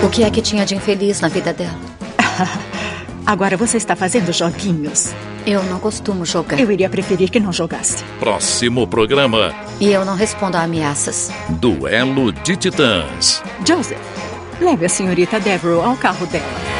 O que é que tinha de infeliz na vida dela? Agora você está fazendo joguinhos. Eu não costumo jogar. Eu iria preferir que não jogasse. Próximo programa. E eu não respondo a ameaças. Duelo de Titãs. Joseph, leve a senhorita Devereaux ao carro dela.